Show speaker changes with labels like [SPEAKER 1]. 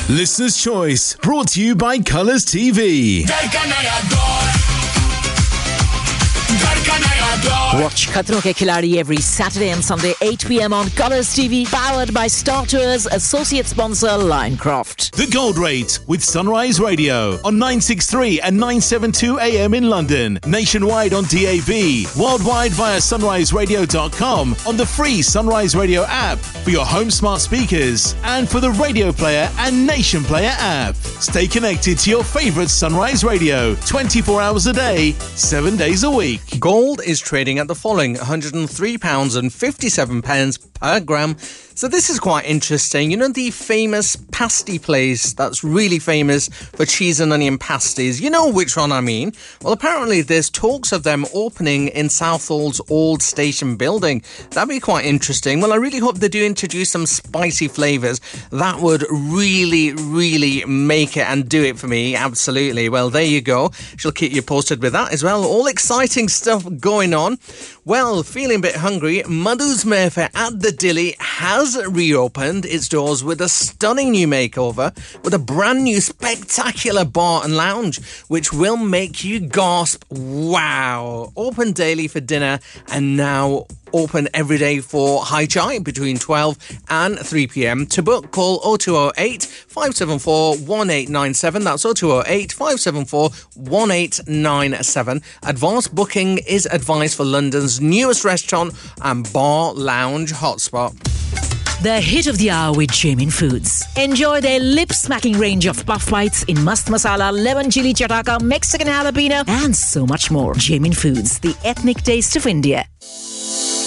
[SPEAKER 1] Listener's Choice, brought to you by Colours TV.
[SPEAKER 2] Watch Khatron Ke Khiladi every Saturday and Sunday 8 p.m. on Colours TV, powered by Star Tours, associate sponsor Linecroft.
[SPEAKER 1] The Gold Rate with Sunrise Radio on 963 and 972 AM in London, nationwide on DAB, worldwide via sunriseradio.com, on the free Sunrise Radio app for your home smart speakers and for the Radio Player and Nation Player app. Stay connected to your favourite Sunrise Radio 24 hours a day, 7 days a week.
[SPEAKER 3] Gold is trading at the following £103.57 per gram. So this is quite interesting. You know the famous pasty place that's really famous for cheese and onion pasties? You know which one I mean. Well, apparently there's talks of them opening in Southall's old station building. That'd be quite interesting. Well, I really hope they do introduce some spicy flavours. That would really, really make it and do it for me. Absolutely. Well, there you go. She'll keep you posted with that as well. All exciting stuff going on. Well, feeling a bit hungry, Madhu's Mayfair at the Dilly has reopened its doors with a stunning new makeover with a brand new spectacular bar and lounge which will make you gasp. Wow. Open daily for dinner and now open every day for high chai between 12 and 3 p.m. To book, call 0208 574 1897. That's 0208 574 1897. Advanced booking is advised for London's newest restaurant and bar lounge hotspot.
[SPEAKER 2] The hit of the hour with Jamin Foods. Enjoy their lip-smacking range of puff bites in mast masala, lemon chili chataka, Mexican jalapeno, and so much more. Jamin Foods, the ethnic taste of India.